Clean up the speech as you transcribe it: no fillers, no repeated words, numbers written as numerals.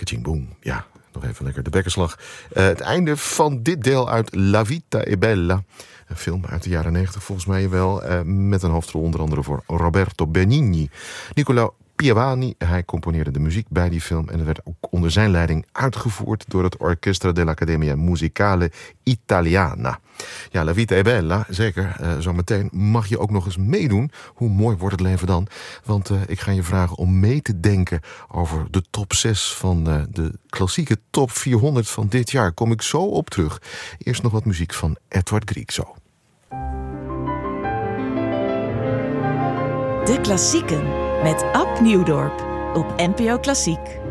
Kaching boom. Ja, nog even lekker de bekkenslag. Het einde van dit deel uit La Vita è Bella. Een film uit de jaren 90 volgens mij wel. Met een hoofdrol onder andere voor Roberto Benigni. Nicolò Piovani, hij componeerde de muziek bij die film. En het werd ook onder zijn leiding uitgevoerd door het Orchestra dell'Accademia Musicale Italiana. Ja, La Vita è Bella, zeker. Zometeen mag je ook nog eens meedoen. Hoe mooi wordt het leven dan? Want ik ga je vragen om mee te denken over de top 6 van de klassieke top 400 van dit jaar. Kom ik zo op terug. Eerst nog wat muziek van Edward Grieg zo. De klassieken met Ab Nieuwdorp op NPO Klassiek.